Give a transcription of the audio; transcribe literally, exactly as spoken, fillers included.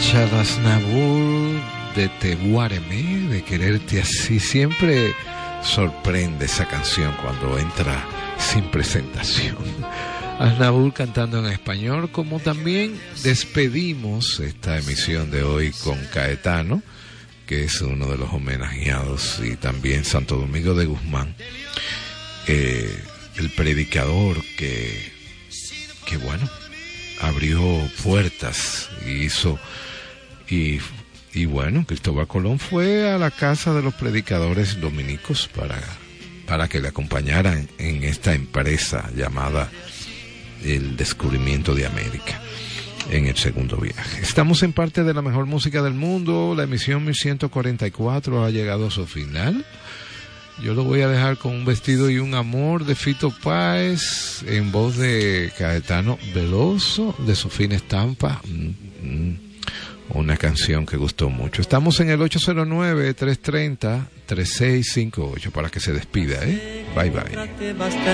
Aznavour de Te Guaremé, de Quererte Así. Siempre sorprende esa canción cuando entra sin presentación. Aznavour cantando en español, como también despedimos esta emisión de hoy con Caetano, que es uno de los homenajeados, y también Santo Domingo de Guzmán, eh, el predicador que, que bueno, abrió puertas y hizo, y, y bueno, Cristóbal Colón fue a la casa de los predicadores dominicos para, para que le acompañaran en esta empresa llamada el descubrimiento de América en el segundo viaje. Estamos en parte de la mejor música del mundo. La emisión mil ciento cuarenta y cuatro ha llegado a su final. Yo lo voy a dejar con Un vestido y un amor de Fito Páez en voz de Caetano Veloso, de Sofina Estampa. Mm, mm, una canción que gustó mucho. Estamos en el ocho cero nueve, tres tres cero, tres seis cinco ocho para que se despida, ¿eh? Bye bye.